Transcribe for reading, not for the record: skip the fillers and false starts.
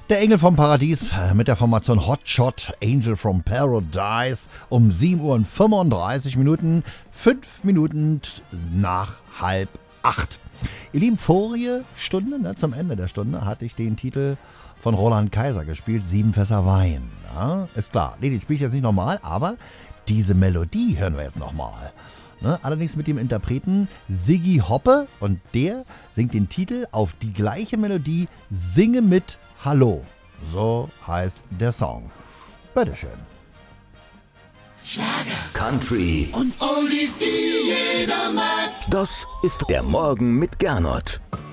Der Engel vom Paradies mit der Formation Hot Shot Angel from Paradise um 7:35 Uhr, 5 Minuten nach 7:30. Ihr Lieben, vorige Stunde, zum Ende der Stunde, hatte ich den Titel von Roland Kaiser gespielt, 7 Fässer Wein. Ja, ist klar, den spiele ich jetzt nicht nochmal, aber diese Melodie hören wir jetzt nochmal. Allerdings mit dem Interpreten Siggi Hoppe und der singt den Titel auf die gleiche Melodie Singe mit Hallo. So heißt der Song. Bitteschön. Schlager, Country und Oldies, die jeder mag. Das ist der Morgen mit Gernot.